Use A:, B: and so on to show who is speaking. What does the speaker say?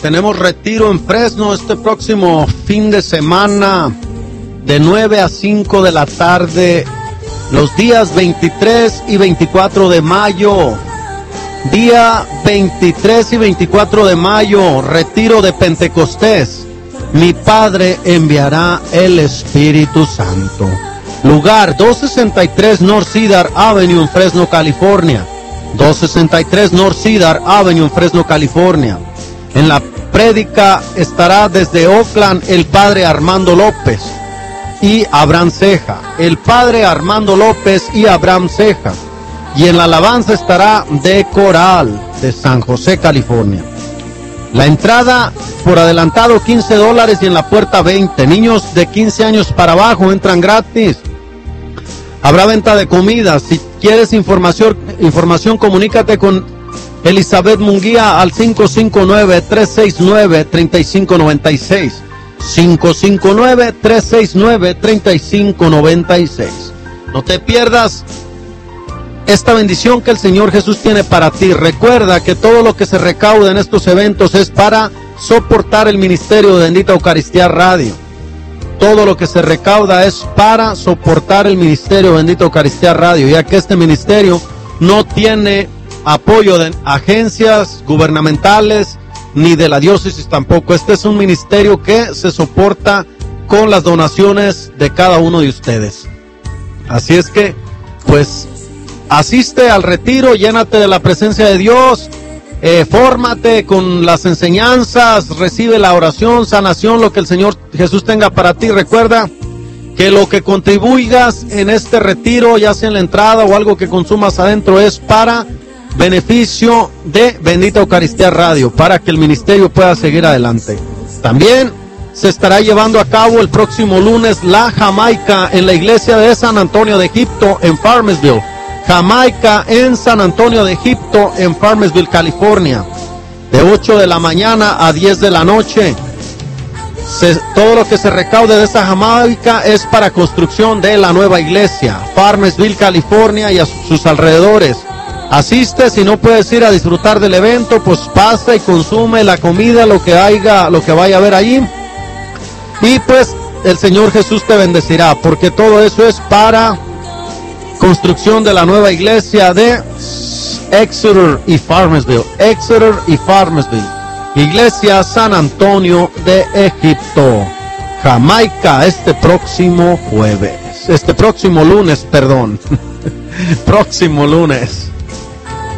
A: tenemos retiro en Fresno este próximo fin de semana, de 9 a 5 de la tarde, los días 23 y 24 de mayo. Día 23 y 24 de mayo, retiro de Pentecostés. Mi Padre enviará el Espíritu Santo. Lugar 263 North Cedar Avenue en Fresno, California. 263 North Cedar Avenue en Fresno, California. En la prédica estará desde Oakland el Padre Armando López y Abraham Ceja. El Padre Armando López y Abraham Ceja. Y en la alabanza estará de Coral de San José, California. La entrada por adelantado $15 y en la puerta 20. Niños de 15 años para abajo entran gratis. Habrá venta de comida. Si quieres información, comunícate con Elizabeth Munguía al 559-369-3596. 559-369-3596. No te pierdas esta bendición que el Señor Jesús tiene para ti. Recuerda que todo lo que se recauda en estos eventos es para soportar el ministerio de Bendita Eucaristía Radio. Todo lo que se recauda es para soportar el ministerio de Bendita Eucaristía Radio, ya que este ministerio no tiene apoyo de agencias gubernamentales ni de la diócesis tampoco. Este es un ministerio que se soporta con las donaciones de cada uno de ustedes. Así es que, pues, asiste al retiro, llénate de la presencia de Dios, fórmate con las enseñanzas, recibe la oración, sanación, lo que el Señor Jesús tenga para ti. Recuerda que lo que contribuigas en este retiro, ya sea en la entrada o algo que consumas adentro, es para beneficio de Bendita Eucaristía Radio, para que el ministerio pueda seguir adelante. También se estará llevando a cabo el próximo lunes la Jamaica en la iglesia de San Antonio de Egipto en Farmersville. Jamaica en San Antonio de Egipto en Farmersville, California, de 8 de la mañana a 10 de la noche. Todo lo que se recaude de esa Jamaica es para construcción de la nueva iglesia, Farmersville, California y a sus alrededores. Asiste. Si no puedes ir a disfrutar del evento, pues pasa y consume la comida, lo que vaya a haber allí, y pues el Señor Jesús te bendecirá, porque todo eso es para construcción de la nueva iglesia de Exeter y Farmersville. Exeter y Farmersville. Iglesia San Antonio de Egipto. Jamaica este próximo lunes, perdón. Próximo lunes.